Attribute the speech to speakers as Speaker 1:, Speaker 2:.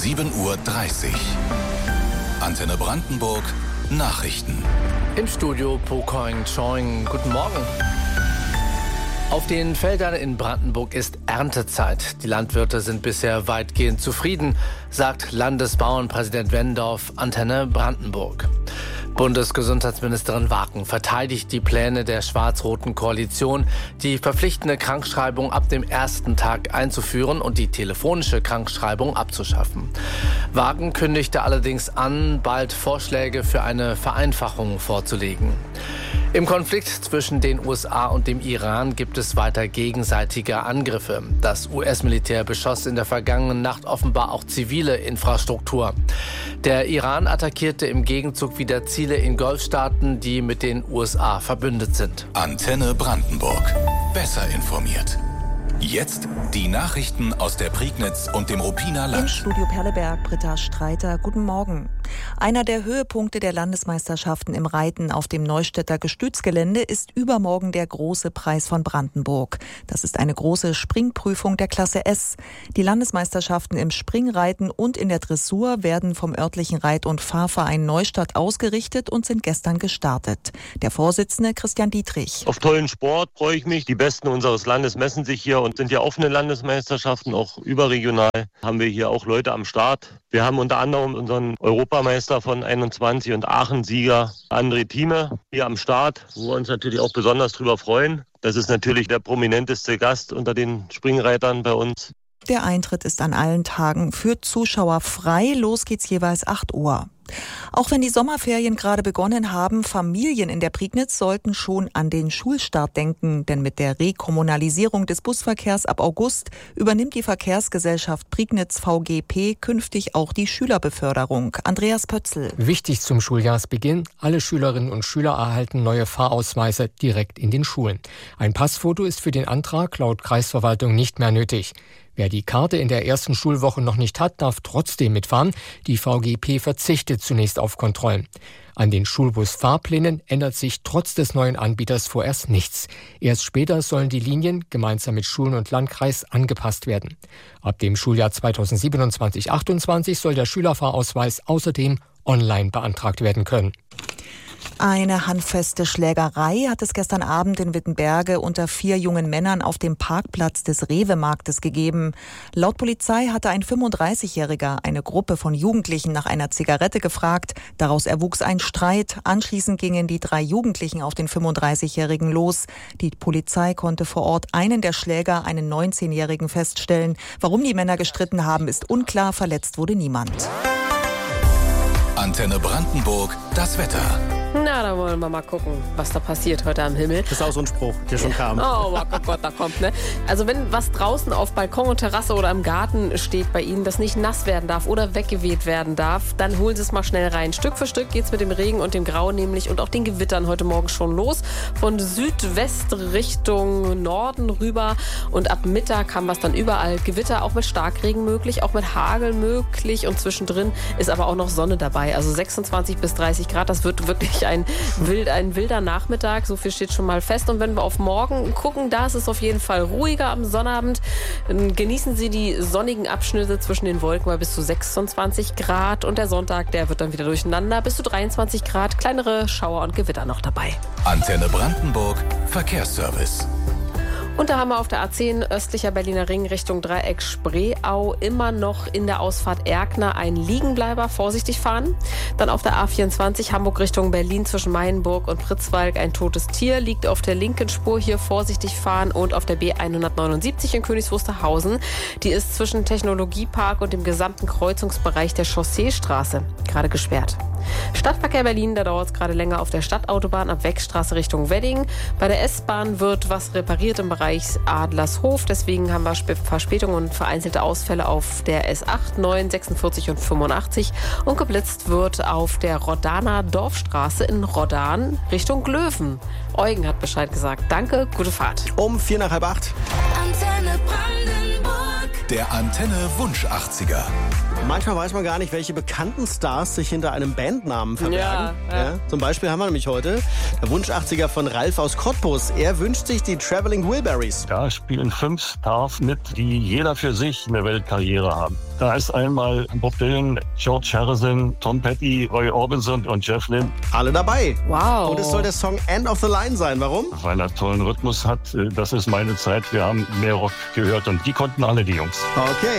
Speaker 1: 7:30 Uhr. Antenne Brandenburg Nachrichten.
Speaker 2: Im Studio Pokoing Choing. Guten Morgen. Auf den Feldern in Brandenburg ist Erntezeit. Die Landwirte sind bisher weitgehend zufrieden, sagt Landesbauernpräsident Wendorf, Antenne Brandenburg. Bundesgesundheitsministerin Waken verteidigt die Pläne der schwarz-roten Koalition, die verpflichtende Krankschreibung ab dem ersten Tag einzuführen und die telefonische Krankschreibung abzuschaffen. Waken kündigte allerdings an, bald Vorschläge für eine Vereinfachung vorzulegen. Im Konflikt zwischen den USA und dem Iran gibt es weiter gegenseitige Angriffe. Das US-Militär beschoss in der vergangenen Nacht offenbar auch zivile Infrastruktur. Der Iran attackierte im Gegenzug wieder Ziele in Golfstaaten, die mit den USA verbündet sind.
Speaker 1: Antenne Brandenburg. Besser informiert. Jetzt die Nachrichten aus der Prignitz und dem Ruppiner Land.
Speaker 3: Im Studio Perleberg, Britta Streiter. Guten Morgen. Einer der Höhepunkte der Landesmeisterschaften im Reiten auf dem Neustädter Gestützgelände ist übermorgen der Große Preis von Brandenburg. Das ist eine große Springprüfung der Klasse S. Die Landesmeisterschaften im Springreiten und in der Dressur werden vom örtlichen Reit- und Fahrverein Neustadt ausgerichtet und sind gestern gestartet. Der Vorsitzende Christian Dietrich.
Speaker 4: Auf tollen Sport freue ich mich. Die Besten unseres Landes messen sich hier und sind ja offene Landesmeisterschaften, auch überregional haben wir hier auch Leute am Start. Wir haben unter anderem unseren Europameister von 21 und Aachen-Sieger André Thieme hier am Start, wo wir uns natürlich auch besonders drüber freuen. Das ist natürlich der prominenteste Gast unter den Springreitern bei uns.
Speaker 3: Der Eintritt ist an allen Tagen für Zuschauer frei. Los geht's jeweils 8 Uhr. Auch wenn die Sommerferien gerade begonnen haben, Familien in der Prignitz sollten schon an den Schulstart denken. Denn mit der Rekommunalisierung des Busverkehrs ab August übernimmt die Verkehrsgesellschaft Prignitz VGP künftig auch die Schülerbeförderung. Andreas Pötzl.
Speaker 5: Wichtig zum Schuljahrsbeginn: alle Schülerinnen und Schüler erhalten neue Fahrausweise direkt in den Schulen. Ein Passfoto ist für den Antrag laut Kreisverwaltung nicht mehr nötig. Wer die Karte in der ersten Schulwoche noch nicht hat, darf trotzdem mitfahren. Die VGP verzichtet zunächst auf Kontrollen. An den Schulbus-Fahrplänen ändert sich trotz des neuen Anbieters vorerst nichts. Erst später sollen die Linien gemeinsam mit Schulen und Landkreis angepasst werden. Ab dem Schuljahr 2027/28 soll der Schülerfahrausweis außerdem online beantragt werden können.
Speaker 3: Eine handfeste Schlägerei hat es gestern Abend in Wittenberge unter 4 jungen Männern auf dem Parkplatz des Rewe-Marktes gegeben. Laut Polizei hatte ein 35-Jähriger eine Gruppe von Jugendlichen nach einer Zigarette gefragt. Daraus erwuchs ein Streit. Anschließend gingen die 3 Jugendlichen auf den 35-Jährigen los. Die Polizei konnte vor Ort einen der Schläger, einen 19-Jährigen, feststellen. Warum die Männer gestritten haben, ist unklar. Verletzt wurde niemand.
Speaker 1: Antenne Brandenburg, das Wetter.
Speaker 6: Na, da wollen wir mal gucken, was da passiert heute am Himmel.
Speaker 7: Das ist auch so ein Spruch, der schon kam.
Speaker 6: Oh Gott, da kommt, ne? Also wenn was draußen auf Balkon und Terrasse oder im Garten steht bei Ihnen, das nicht nass werden darf oder weggeweht werden darf, dann holen Sie es mal schnell rein. Stück für Stück geht's mit dem Regen und dem Grau nämlich und auch den Gewittern heute Morgen schon los. Von Südwest Richtung Norden rüber und ab Mittag haben wir es dann überall. Gewitter auch mit Starkregen möglich, auch mit Hagel möglich und zwischendrin ist aber auch noch Sonne dabei. Also 26 bis 30 Grad, das wird wirklich ein wilder Nachmittag, so viel steht schon mal fest. Und wenn wir auf morgen gucken, da ist es auf jeden Fall ruhiger am Sonnabend. Genießen Sie die sonnigen Abschnitte zwischen den Wolken bei bis zu 26 Grad. Und der Sonntag, der wird dann wieder durcheinander, bis zu 23 Grad. Kleinere Schauer und Gewitter noch dabei.
Speaker 1: Antenne Brandenburg, Verkehrsservice.
Speaker 6: Und da haben wir auf der A10 östlicher Berliner Ring Richtung Dreieck Spreeau immer noch in der Ausfahrt Erkner ein Liegenbleiber, vorsichtig fahren. Dann auf der A24 Hamburg Richtung Berlin zwischen Meienburg und Pritzwalk ein totes Tier, liegt auf der linken Spur, hier vorsichtig fahren. Und auf der B179 in Königs Wusterhausen, die ist zwischen Technologiepark und dem gesamten Kreuzungsbereich der Chausseestraße gerade gesperrt. Stadtverkehr Berlin, da dauert es gerade länger auf der Stadtautobahn ab Wegstraße Richtung Wedding. Bei der S-Bahn wird was repariert im Bereich Adlershof. Deswegen haben wir Verspätungen und vereinzelte Ausfälle auf der S8, 9, 46 und 85. Und geblitzt wird auf der Rodaner Dorfstraße in Rodan Richtung Glöwen. Eugen hat Bescheid gesagt. Danke, gute Fahrt.
Speaker 7: Um 7:45.
Speaker 8: Antenne Brandenburg.
Speaker 1: Der Antenne Wunsch 80er.
Speaker 7: Manchmal weiß man gar nicht, welche bekannten Stars sich hinter einem Bandnamen verbergen. Ja. Zum Beispiel haben wir nämlich heute der Wunsch 80er von Ralf aus Cottbus. Er wünscht sich die Traveling Wilburys.
Speaker 8: Da spielen 5 Stars mit, die jeder für sich eine Weltkarriere haben. Da ist einmal Bob Dylan, George Harrison, Tom Petty, Roy Orbison und Jeff Lynne.
Speaker 7: Alle dabei.
Speaker 6: Wow.
Speaker 7: Und es soll der Song End of the Line sein. Warum?
Speaker 8: Weil er tollen Rhythmus hat. Das ist meine Zeit. Wir haben mehr Rock gehört und die konnten alle, die Jungs.
Speaker 7: Okay.